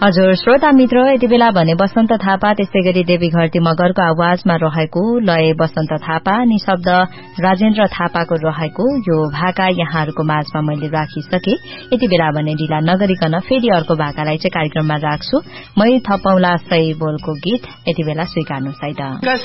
हजुर श्रोता मित्र, यति बेला भने बसन्त थापा त्यसै गरी देवी घरती मगरको आवाजमा रहेको लय बसन्त थापा अनि शब्द राजेन्द्र थापाको रहेको यो भाका यहाँहरूको माझमा मैले राखिसके। यति बेला भने ढिला नगरिकन फेरि अर्को भाकालाई चाहिँ कार्यक्रममा राख्छु। मै थपौला सही बोलको गीत यति बेला स्वीकार्नु साइद।